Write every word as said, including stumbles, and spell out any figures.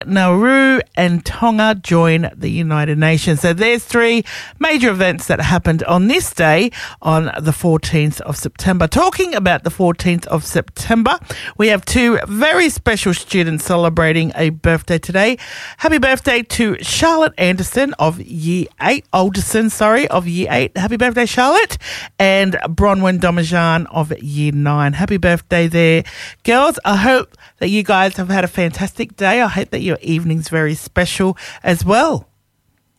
Nauru and Tonga join the United Nations. So there's three major events that happened on this day, on the fourteenth of September. Talking about the fourteenth of September, we have two very special students celebrating a birthday today. Happy birthday to Charlotte Anderson of Year eight, Alderson, sorry, of Year eight. Happy birthday, Charlotte. And Bronwyn Domajan of Year nine. Happy birthday there, girls. I hope that you guys have had a fantastic day. I hope that your evening's very special as well.